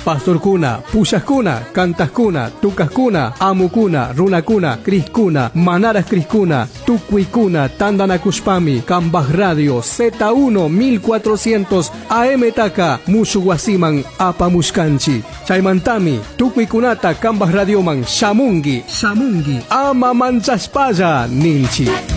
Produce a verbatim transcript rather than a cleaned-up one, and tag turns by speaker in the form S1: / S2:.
S1: pastorkuna, pushaskuna, cantaskuna, tucaskuna, amukuna, runakuna, criskuna, manaras criskuna, tucuicuna, tandanakushpami, Cambaj Radio, Z uno mil cuatrocientos A M Taka, Mushuwasiman, Apamushkanchi, Chaimantami, tucuikunata, Cambaj Radioman, Shamungi, Shamungi, Ama Manchaspaya, Ninchi.